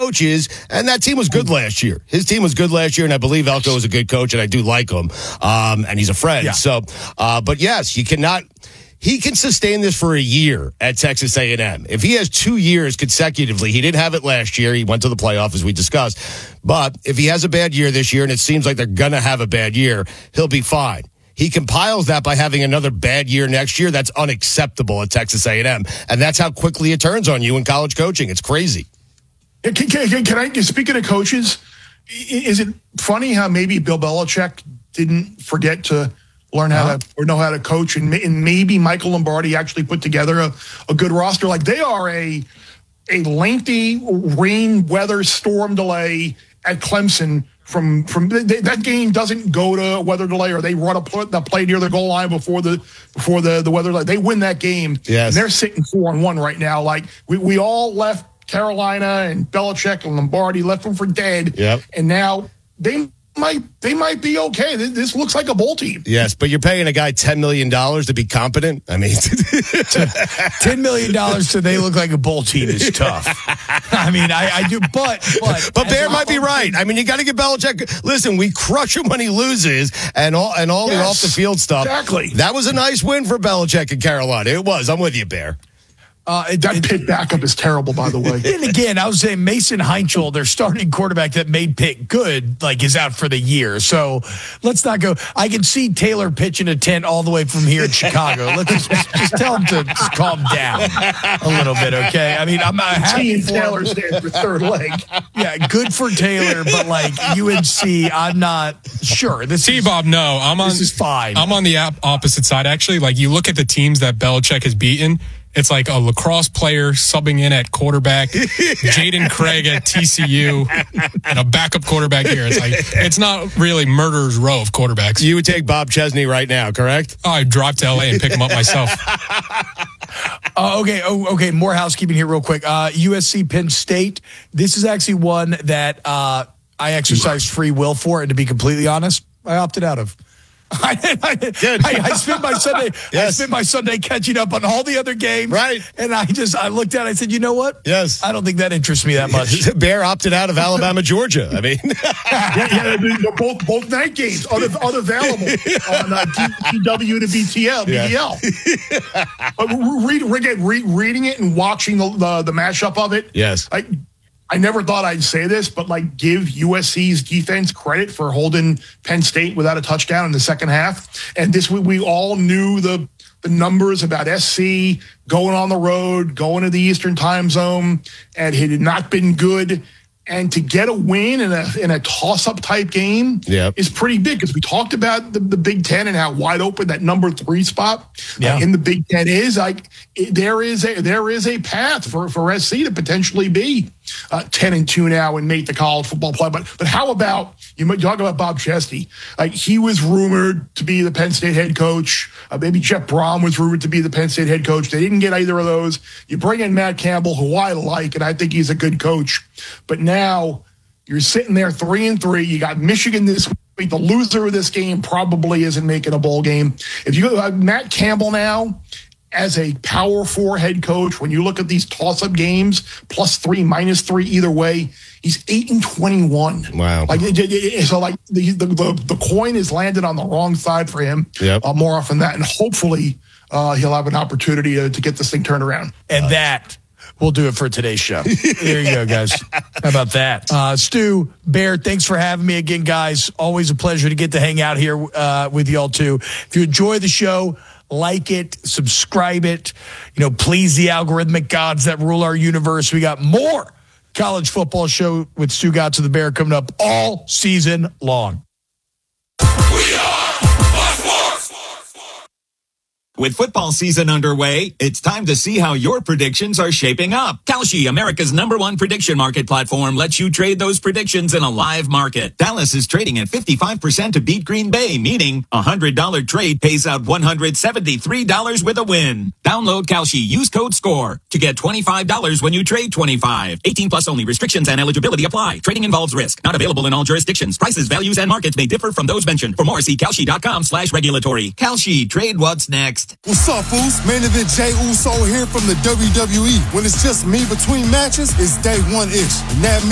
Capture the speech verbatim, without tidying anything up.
coaches, and that team was good last year. His team was good last year, and I believe Elko is a good coach, and I do like him, um, and he's a friend. Yeah. So, uh, but yes, you cannot. He can sustain this for a year at Texas A and M. If he has two years consecutively, he didn't have it last year. He went to the playoff, as we discussed. But if he has a bad year this year, and it seems like they're going to have a bad year, he'll be fine. He compiles that by having another bad year next year. That's unacceptable at Texas A and M. And that's how quickly it turns on you in college coaching. It's crazy. Can, can, can I, speaking of coaches, is it funny how maybe Bill Belichick didn't forget to learn how uh-huh. to or know how to coach, and, and maybe Michael Lombardi actually put together a, a good roster? Like, they are a a lengthy rain, weather, storm delay at Clemson. From from they, that game doesn't go to a weather delay, or they run a play, the play near the goal line before the before the, the weather delay. They win that game. Yes. And they're sitting four on one right now. Like, we, we all left Carolina and Belichick and Lombardi, left them for dead. Yep. And now they might they might be okay. This looks like a bowl team. Yes, but you're paying a guy ten million dollars to be competent? I mean, ten million dollars so they look like a bowl team is tough. I mean, I, I do, but... But, but Bear might be right. I mean, you got to give Belichick... Listen, we crush him when he loses, and all and all yes, the off-the-field stuff. Exactly. That was a nice win for Belichick in Carolina. It was. I'm with you, Bear. Uh, it, that it, Pitt backup is terrible, by the way. And again, I was saying Mason Heinchel, their starting quarterback that made Pitt good, like, is out for the year. So let's not go. I can see Taylor pitching a tent all the way from here in Chicago. Let's just, just tell him to just calm down a little bit, okay? I mean, I'm not happy for Taylor stands for third leg. Yeah, good for Taylor, but like U N C, I'm not sure. This See, is, Bob, no, I'm on. This is fine. I'm on the opposite side, actually. Like, you look at the teams that Belichick has beaten. It's like a lacrosse player subbing in at quarterback, Jaden Craig at T C U, and a backup quarterback here. It's like, it's not really murderer's row of quarterbacks. You would take Bob Chesney right now, correct? Oh, I'd drive to L A and pick him up myself. Uh, okay, oh, okay. More housekeeping here real quick. Uh, U S C Penn State. This is actually one that uh, I exercised free will for, and to be completely honest, I opted out of. I, I, I, I spent my Sunday. Yes. I spent my Sunday catching up on all the other games. Right, and I just I looked at it. I said, you know what? Yes, I don't think that interests me that much. Bear opted out of Alabama, Georgia. I mean, yeah, yeah, both both night games un- unavailable on uh, T W to B T L. Yeah. B T L. But read, read, read, reading it and watching the, the the mashup of it. Yes, I, I never thought I'd say this, but like, give U S C's defense credit for holding Penn State without a touchdown in the second half. And this, we, we all knew the the numbers about S C going on the road, going to the Eastern time zone, and it had not been good. And to get a win in a in a toss-up type game yep. is pretty big, because we talked about the, the Big Ten and how wide open that number three spot yeah. uh, in the Big Ten is. Like, it, there is a there is a path for, for S C to potentially be uh, ten and two now and make the college football play. But but how about you talk about Bob Chesney? Like, he was rumored to be the Penn State head coach. Uh, maybe Jeff Brom was rumored to be the Penn State head coach. They didn't get either of those. You bring in Matt Campbell, who I like, and I think he's a good coach. But now you're sitting there three and three. You got Michigan this week. The loser of this game probably isn't making a bowl game. If you uh, Matt Campbell now as a power four head coach, when you look at these toss-up games, plus three, minus three, either way, he's eight and twenty-one. Wow! Like, so, like the the, the, the coin is landed on the wrong side for him. Yep. Uh, more often than that, and hopefully uh, he'll have an opportunity to, to get this thing turned around. And uh, that will do it for today's show. There you go, guys. How about that? Uh, Stu, Bear, thanks for having me again, guys. Always a pleasure to get to hang out here uh, with y'all too. If you enjoy the show, like it, subscribe it. You know, please the algorithmic gods that rule our universe. We got more college football show with Stu Gatz of the Bear coming up all season long. We are With football season underway, it's time to see how your predictions are shaping up. Kalshi, America's number one prediction market platform, lets you trade those predictions in a live market. Dallas is trading at fifty-five percent to beat Green Bay, meaning a one hundred dollars trade pays out one hundred seventy-three dollars with a win. Download Kalshi, use code SCORE to get twenty-five dollars when you trade twenty-five. eighteen plus only. Restrictions and eligibility apply. Trading involves risk. Not available in all jurisdictions. Prices, values, and markets may differ from those mentioned. For more, see Kalshi.com slash regulatory. Kalshi, trade what's next. What's up, fools? Main event Jey Uso here from the W W E. When it's just me between matches, it's day one-ish. And that